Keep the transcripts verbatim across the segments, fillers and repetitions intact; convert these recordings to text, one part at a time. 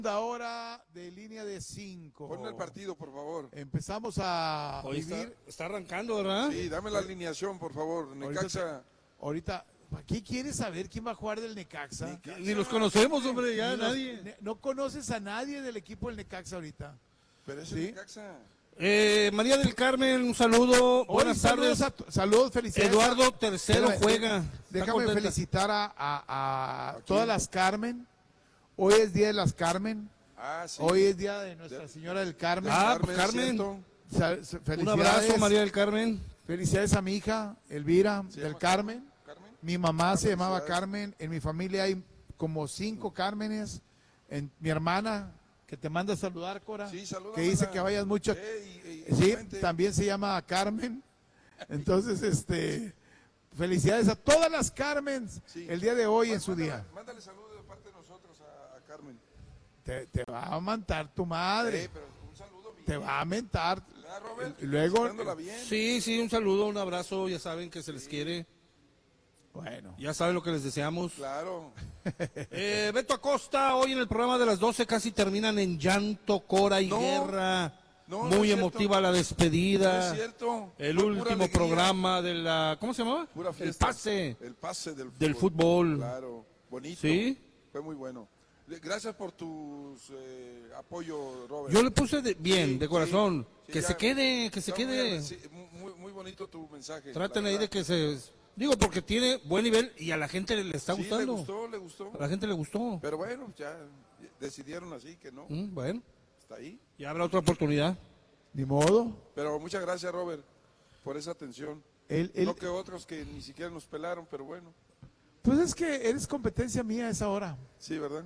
Hora de línea de cinco. Ponme el partido, por favor. Empezamos a Hoy vivir. Está, está arrancando, ¿verdad? Sí, dame la alineación, por favor. Necaxa. Ahorita, ¿qué quieres saber quién va a jugar del Necaxa? Necaxa. Ni los conocemos, hombre, ya Ni los- nadie. ne- no conoces a nadie del equipo del Necaxa ahorita. Pero es ¿Sí? el Necaxa. Eh, María del Carmen, un saludo. Hoy Buenas saludos tardes. a- saludos, felicidades. Eduardo Tercero Espérame, juega. de- Está Déjame contenta. felicitar a, a- a ¿A quién? todas las Carmen. Hoy es Día de las Carmen. Ah, sí. Hoy es Día de Nuestra De- Señora del Carmen. Ah, pues, Carmen. ¿cierto? Sa- sa- Un felicidades. abrazo, María del Carmen. Felicidades a mi hija, Elvira, ¿Se del llama Carmen. Carmen? Mi mamá Ah, se llamaba felicidades. Carmen. En mi familia hay como cinco Cármenes. En, mi hermana, que te manda a saludar, Cora, Sí, salúdamela. que dice que vayas mucho. Eh, y- y- Sí, igualmente. también se llama Carmen. Entonces, este, felicidades a todas las Carmens Sí. el día de hoy en Má- su mándale- día. Mándale saludos de parte de nosotros a, a Carmen. Te, te va a mentar tu madre. Eh, pero un saludo bien. Te va a mentar. ¿Verdad, Robert? Y luego- Felicitándola bien. Sí, sí, un saludo, un abrazo. Ya saben que se les quiere. Bueno, Ya saben lo que les deseamos. Claro. Eh, Beto Acosta, hoy en el programa de las doce casi terminan en llanto, cora y No, guerra. no, no Muy es emotiva cierto. la No despedida. es cierto. El Fue pura último alegría, programa de la. ¿Cómo se llamaba? Pura El fiesta. pase. El pase del fútbol. Del fútbol. Claro. Bonito. Sí. Fue muy bueno. De- Gracias por tu eh, apoyo, Robert. Yo le puse de- bien, Sí, de corazón. sí, sí, que ya- se quede, que se Está muy quede. ag- sí, muy, muy bonito tu mensaje. Traten la ahí de verdad. que se. Digo, porque tiene buen nivel y a la gente le está Sí, gustando. le gustó, le gustó. A la gente le gustó. Pero bueno, ya decidieron así que no. Mm, bueno, Está ahí. ya habrá otra oportunidad. ni modo. Pero muchas gracias, Robert, por esa atención. El, el- No que otros que ni siquiera nos pelaron, pero bueno. pues es que eres competencia mía a esa hora. Sí, ¿verdad?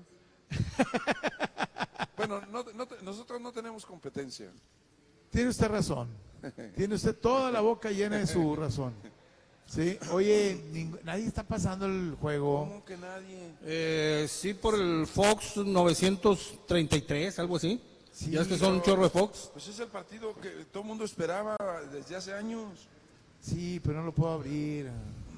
Bueno, no, no te- nosotros no tenemos competencia. Tiene usted razón. Tiene usted toda la boca llena de su razón. Sí, oye, ning- nadie está pasando el juego. ¿Cómo que nadie? Eh, sí, por el Fox novecientos treinta y tres, algo así. Sí, ya es que son un chorro de Fox. Pues es el partido que todo el mundo esperaba desde hace años. Sí, pero no lo puedo abrir.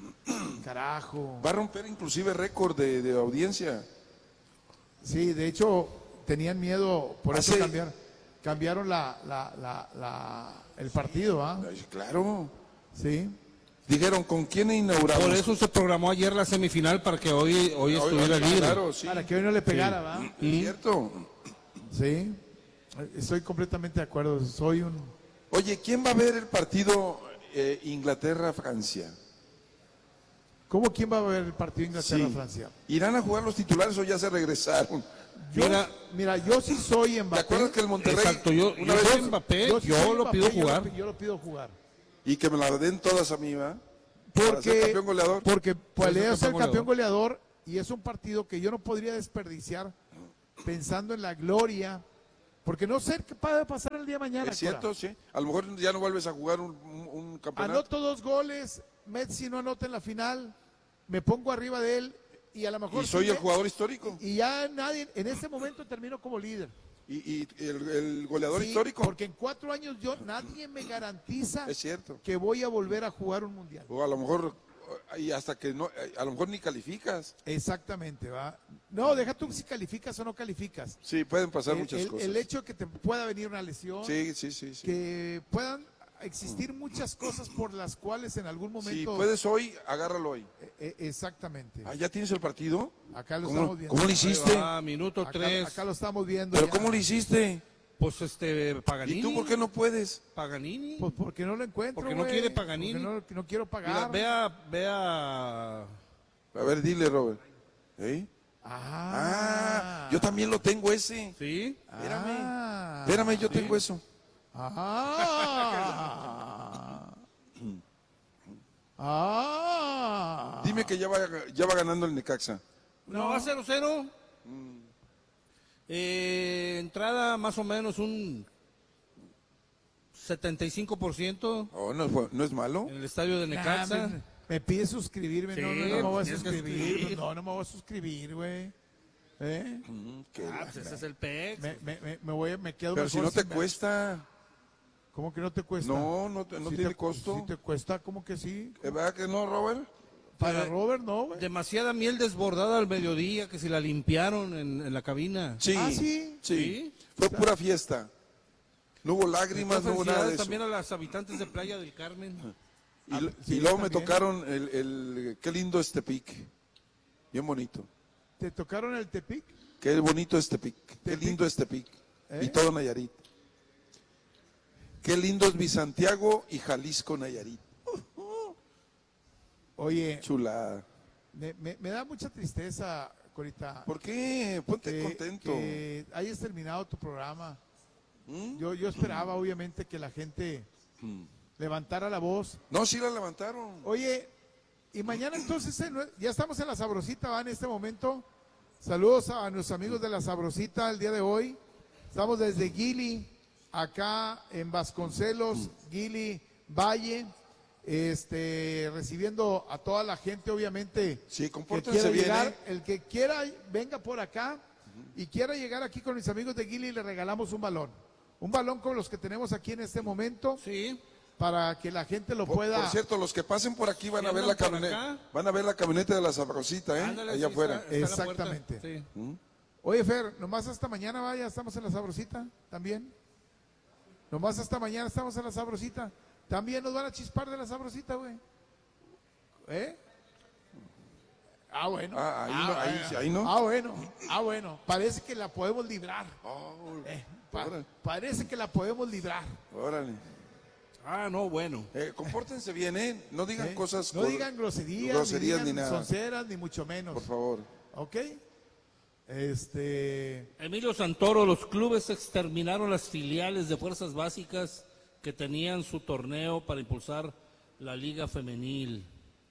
Carajo. Va a romper inclusive récord de, de audiencia. Sí, de hecho, tenían miedo, por eso Hace- cambiaron, cambiaron la, la, la, la- el partido, ¿ah? Ay, claro. Sí. Dijeron, ¿con quién inauguramos? Por eso se programó ayer la semifinal para que hoy, hoy estuviera Hoy- libre. Claro, sí. Para que hoy no le pegara, ¿va? Es cierto. Sí. Estoy completamente de acuerdo. Soy un... Oye, ¿quién va a ver el partido eh, Inglaterra-Francia? ¿Cómo quién va a ver el partido Sí. Inglaterra-Francia? ¿Irán a jugar los titulares o ya se regresaron? Yo, Mira- mira, yo sí soy ¿Te Mbappé. acuerdas que el Monterrey Exacto, yo, una yo vez soy Mbappé, yo, sí soy lo Mbappé, pido yo jugar. lo- Yo lo pido jugar. y que me la den todas a mí, ¿va? Para ser Porque, campeón goleador. porque pues, Ser le es el campeón campeón goleador y es un partido que yo no podría desperdiciar pensando en la gloria, porque no sé qué puede pasar el día de mañana. Es cierto, Cora. sí. A lo mejor ya no vuelves a jugar un, un- un campeonato. Anoto dos goles, Messi no anota en la final, me pongo arriba de él y a lo mejor... Y soy sí el me- jugador histórico. Y ya nadie, en este momento termino como líder. Y, y el, el goleador Sí, histórico. Porque en cuatro años yo, nadie me garantiza Es cierto. que voy a volver a jugar un mundial. O a lo mejor, y hasta que no, a lo mejor ni calificas. Exactamente, va. No, deja tú si calificas o no calificas. Sí, pueden pasar El, muchas el- cosas. el hecho que te pueda venir una lesión, Sí, sí, sí. Sí. que puedan existir muchas cosas por las cuales en algún Si momento... puedes hoy, agárralo hoy. Eh, eh, exactamente. Ah, ¿ya tienes el partido? Acá lo ¿Cómo, estamos viendo. cómo lo hiciste? Ah, minuto Acá, tres. acá lo estamos viendo. ¿Pero ya. cómo lo hiciste? Pues este, Paganini. ¿Y tú por qué no puedes? Paganini. Pues porque no lo encuentro, Porque no güey. quiere Paganini. Porque no, no quiero Mira, pagar. vea, vea. A ver, dile, Robert. ¿Eh? Ah, Ah, yo también lo tengo ese. ¿Sí? Espérame. Ah. Espérame, yo tengo eso. Ah. Ah. Dime que ya va, ya va ganando el Necaxa. No, va cero cero. Eh, entrada más o menos un setenta y cinco por ciento Oh, no, es bu- no es malo. en el estadio de Necaxa. Nah, me, me pide suscribirme. Sí, no, no, no me voy a tienes que suscribir. suscribir. No, no me voy a suscribir, güey. ¿Eh? Mm, qué Ah, la- pues ese es el P E X. Me, me, me, me voy, me quedo Pero mejor si no te sin- cuesta. ¿Cómo que no te cuesta? No, no, te- no Sí tiene te- costo. Si te cuesta, ¿cómo que sí? ¿Es verdad que no, Robert? Para Pero- Robert no, güey. Demasiada miel desbordada al mediodía, que si la limpiaron en, en la cabina. Sí, Ah, ¿sí? sí, Sí. fue pura fiesta. No hubo lágrimas, no hubo nada de eso. También a las habitantes de Playa del Carmen. Y, lo- sí, y luego me también. tocaron el, el- qué lindo es Tepic, bien bonito. ¿Te tocaron el Tepic? Qué bonito es Tepic, qué Tepic. lindo es Tepic. ¿Eh? Y todo Nayarit. Qué lindo es mi Santiago y Jalisco, Nayarit. Oye, Chulada. me, me- me da mucha tristeza, Corita, ¿Por qué? Ponte que, contento. que hayas terminado tu programa. ¿Mm? Yo, yo esperaba, obviamente, que la gente levantara la voz. No, sí la levantaron. Oye, y mañana entonces, eh, no- ya estamos en La Sabrosita, ¿va? En este momento. Saludos a nuestros amigos de La Sabrosita el día de hoy. Estamos desde Guili, acá en Vasconcelos, Guili, Valle, este, recibiendo a toda la gente, obviamente, Sí, que compórtense quiera bien, llegar. ¿eh? El que quiera, venga por acá y quiera llegar aquí con mis amigos de Guili, le regalamos un balón. Un balón como los que tenemos aquí en este momento, Sí. para que la gente lo Por, pueda... por cierto, los que pasen por aquí van Si a ver la andan por camioneta. acá. Van a ver la camioneta de la Sabrosita, ¿eh? Ándale, Allá sí, afuera. está- está en la puerta. Exactamente. Sí. Oye, Fer, nomás hasta mañana vaya, estamos en La Sabrosita, también. Nomás hasta mañana estamos en La Sabrosita. También nos van a chispar de La Sabrosita, güey. ¿Eh? Ah, bueno. Ah, ahí no, ahí sí, ahí no. Ah, bueno. Ah, bueno. Parece que la podemos librar. Oh, Eh, pa- órale. parece que la podemos librar. Órale. Ah, no, bueno. Eh, compórtense bien, ¿eh? No digan ¿eh? cosas. No cor- digan groserías, groserías ni, ni digan nada. sonceras, ni mucho menos. Por favor. ¿Ok? Este... Emilio Santoro, los clubes exterminaron las filiales de fuerzas básicas que tenían su torneo para impulsar la liga femenil.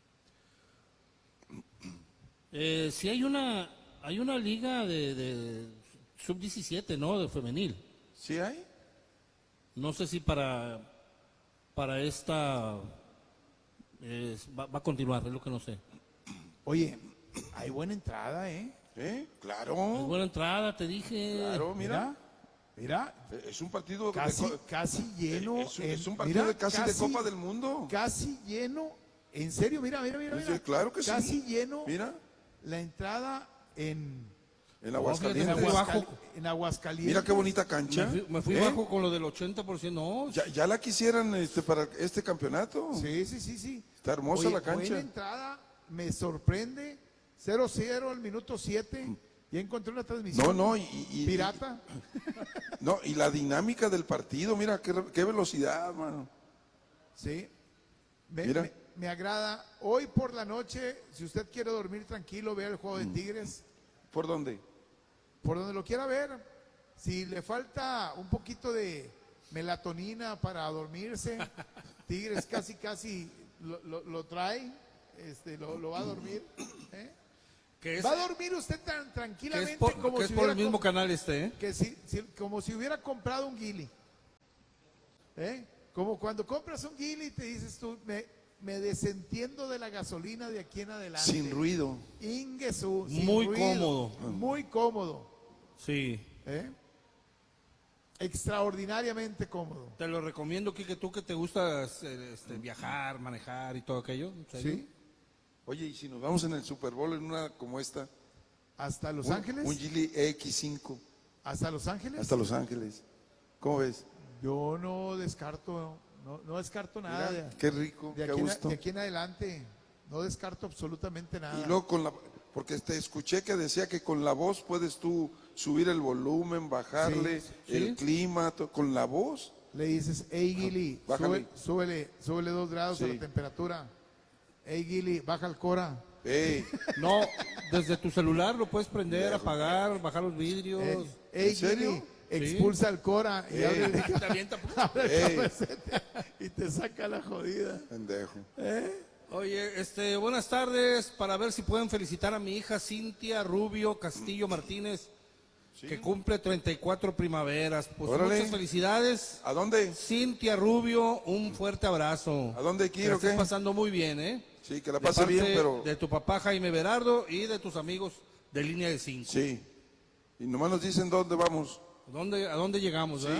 Eh, sí hay una, hay una liga de, de sub diecisiete, ¿no? De femenil. ¿Sí hay? No sé si para, para esta eh, va, va a continuar, es lo que no sé. Oye, hay buena entrada, ¿eh? ¿Eh? Es Claro. buena entrada, te dije. Claro, mira. Mira, Es un partido casi, de, co- casi lleno. es, un- en- es un partido mira, de casi, de Copa del Mundo. Casi lleno. En serio, mira, mira, mira. Sí, mira. claro que sí. Casi lleno Mira, la entrada en, en fíjate, en, Aguascalientes. Muy bajo. Aguascal- en Aguascalientes. Mira qué bonita Me cancha. fui, me fui ¿Eh? bajo con lo del ochenta por ciento. No, Ya, ya la quisieran este, para este campeonato. Sí, sí, sí, sí. Está hermosa Oye, la cancha. buena entrada, me sorprende. cero cero al minuto siete. Ya encontré una transmisión. No, no, y, y- Pirata. no, y la dinámica del partido, mira qué, qué velocidad, mano. Sí. Me, Mira. me- me agrada. Hoy por la noche, si usted quiere dormir tranquilo, vea el juego de Tigres. ¿Por dónde? Por donde lo quiera ver. Si le falta un poquito de melatonina para dormirse, Tigres casi, casi lo, lo- lo trae. Este, lo, lo va a dormir. ¿eh? que es, Va a dormir usted tan que tranquilamente es por, como que es si por hubiera el mismo com- canal este, ¿eh? que si, si- como si hubiera comprado un guili. ¿Eh? Como cuando compras un guili y te dices tú, me, me desentiendo de la gasolina de aquí en adelante. Sin ruido. Inguesú, sin Muy ruido, cómodo. Muy cómodo. Sí. ¿eh? Extraordinariamente cómodo. Te lo recomiendo, Kike, tú que te gusta eh, este, viajar, manejar y todo aquello. ¿en serio? ¿Sí? Oye, y si nos vamos en el Super Bowl en una como esta, Hasta Los un, Ángeles. un Geely X cinco, Hasta Los Ángeles. hasta Los Ángeles. ¿Cómo ves? Yo no descarto, no, no descarto nada Mira, de, qué rico, de qué aquí en, gusto. de aquí en adelante. No descarto absolutamente nada. Y luego con la, porque te escuché que decía que con la voz puedes tú subir el volumen, bajarle, Sí, el clima, to- con la voz. Le dices, hey Gili, Bájale. sube- súbele, súbele dos grados a Sí. la temperatura. Hey Gili, baja el Cora. Ey, No, desde tu celular lo puedes prender, apagar, bajar los vidrios. Hey, hey, ¿En serio? Gili, expulsa el Cora y Ey. abre, Te avienta. abre el Ey. cabecete y te saca la jodida. pendejo. Oye, este, buenas tardes, para ver si pueden felicitar a mi hija Cintia Rubio Castillo Martínez, que cumple treinta y cuatro primaveras. Pues Órale. muchas felicidades. ¿A dónde? Cintia Rubio, un fuerte abrazo. ¿A dónde Que quiero la o qué? estés pasando muy bien, ¿eh? Sí, que la De pase parte bien, pero de tu papá Jaime Berardo y de tus amigos de Línea de Cinco. sí. Y nomás nos dicen dónde vamos. ¿Dónde, ¿A dónde llegamos, Sí. verdad?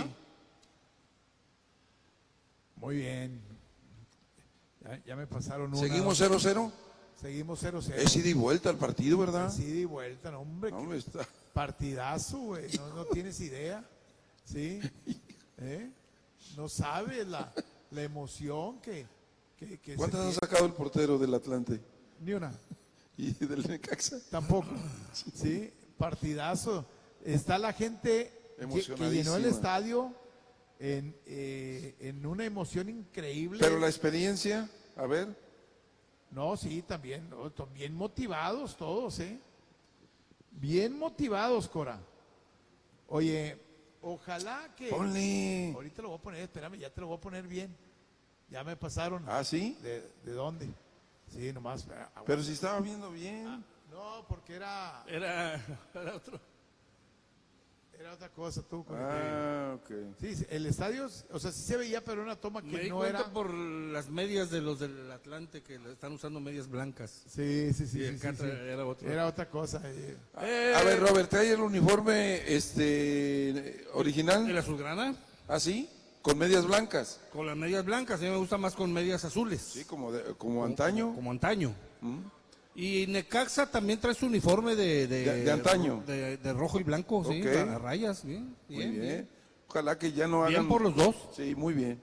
Muy bien. Ya, ya me pasaron una. ¿Seguimos cero cero? Seguimos cero cero. Es ida y vuelta al partido, ¿verdad? Sí, de vuelta, no, hombre. No, qué hombre, está. partidazo, güey. No, no tienes idea. ¿Sí? ¿Eh? No sabes la, la emoción que, que, que se ¿Cuántas ha tiene. sacado el portero del Atlante? Ni una. ¿Y del Necaxa? Tampoco. ¿Sí? Partidazo. Está la gente que, que llenó el Emocionadísima. estadio en, eh, en una emoción increíble. Pero la experiencia, a ver, No, sí, también, no, to- bien motivados todos, ¿eh? Bien motivados, Cora. Oye, ojalá que... ponle. Ahorita lo voy a poner, espérame, ya te lo voy a poner bien. Ya me pasaron. Ah, ¿sí? ¿De, de dónde? Sí, nomás. ah, aguanta. Pero si estaba viendo bien. No, porque era, Era, era otro. era otra cosa tú. con el Ah, ok. que- Sí, sí, el estadio, o sea, sí se veía, pero era una toma Me que di no cuenta era... por las medias de los del Atlante que le están usando medias blancas. Sí, sí, sí. Y sí, el sí, Catra sí. era otro. Era otra cosa. eh. Eh, A ver, Robert, ¿trae el uniforme este ¿El original? azulgrana? ¿Ah, sí? Con medias blancas. Con las medias blancas. A mí me gusta más con medias azules. Sí, como, de- como antaño. Como antaño. ¿Mm? Y Necaxa también trae su uniforme de, de, De- de antaño. De, de rojo y blanco, sí, Ok. a rayas. Bien, Muy bien, bien. bien. Ojalá que ya no Bien hagan. por los dos. Sí, muy bien.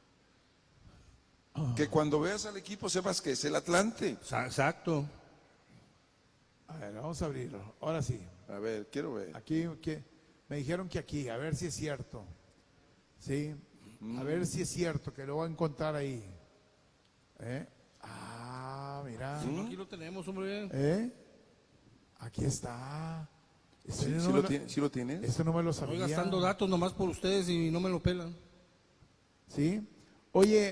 Que cuando veas al equipo sepas que es el Atlante. Sa- Exacto. A ver, vamos a abrirlo. Ahora sí. A ver, quiero ver. Aquí, que me dijeron que aquí, a ver si es cierto. Sí, a ver si es cierto que lo voy a encontrar ahí. ¿Eh? Ah, mira. Aquí lo tenemos, hombre. ¿Eh? Aquí está. Este ¿Sí, no sí me lo lo- tiene- sí lo tienes? Esto no me lo Estoy sabía. gastando datos nomás por ustedes y no me lo pelan. ¿Sí? Oye.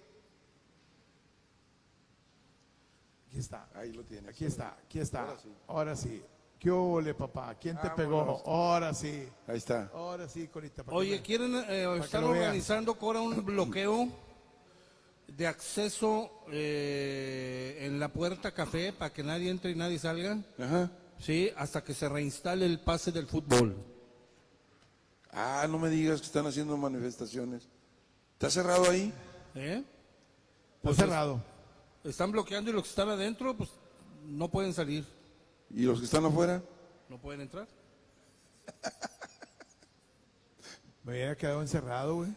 Aquí está. Ahí lo tienes. Aquí está, aquí está. Ahora sí. Ahora sí. ¿Qué ole, papá? ¿Quién te Vámonos. pegó? Ahora sí. Ahí está. Ahora sí, Corita. para que Oye, me- quieren, eh, que están lo veas. organizando, Cora, un bloqueo de acceso eh, en la puerta café para que nadie entre y nadie salga. Ajá. Sí, hasta que se reinstale el pase del fútbol. Ah, no me digas que están haciendo manifestaciones. ¿Está cerrado ahí? ¿Eh? Está cerrado. Están bloqueando y los que están adentro, pues no pueden salir, ¿Y los que están afuera? no pueden entrar. Me hubiera quedado encerrado, güey.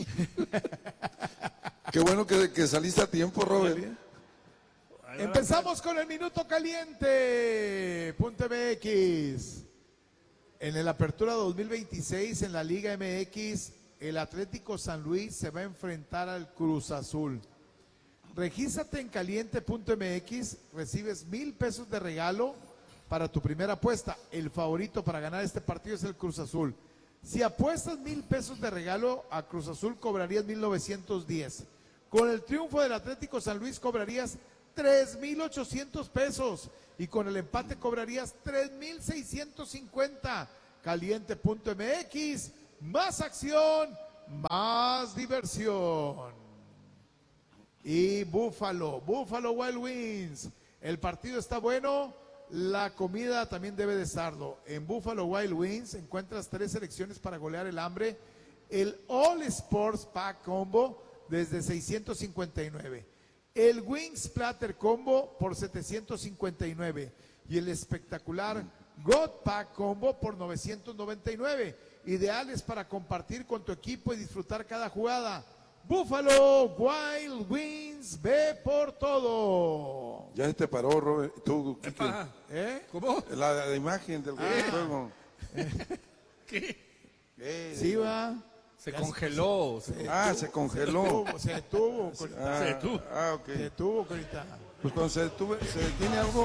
Qué bueno que, que saliste a tiempo, Robert. Ahí va Empezamos con el minuto caliente. Punto M X. En el Apertura dos mil veintiséis en la Liga M X, el Atlético San Luis se va a enfrentar al Cruz Azul. Regístrate en caliente punto M X, recibes mil pesos de regalo para tu primera apuesta. El favorito para ganar este partido es el Cruz Azul. Si apuestas mil pesos de regalo a Cruz Azul, cobrarías mil novecientos diez. Con el triunfo del Atlético San Luis cobrarías tres mil ochocientos pesos y con el empate cobrarías tres mil seiscientos cincuenta. caliente punto M X, más acción, más diversión. Y Buffalo, Buffalo Wild Wings. El partido está bueno, la comida también debe de estarlo. En Buffalo Wild Wings encuentras tres selecciones para golear el hambre. El All Sports Pack Combo desde seiscientos cincuenta y nueve. El Wings Platter Combo por setecientos cincuenta y nueve. Y el espectacular God Pack Combo por novecientos noventa y nueve. Ideales para compartir con tu equipo y disfrutar cada jugada. Buffalo Wild Wings, ve por todo. Ya se te paró, Robert. Tú, Quique. Epa, ¿Eh? ¿cómo? La, la imagen del juego. ¿Qué? Eh, Sí, va. Se Ya congeló. se- Ah, se congeló. Se detuvo, se detuvo, Corita. Ah, Se detuvo. ah, ok. Se detuvo, Corita. Pues cuando se, detuve- se detiene algo,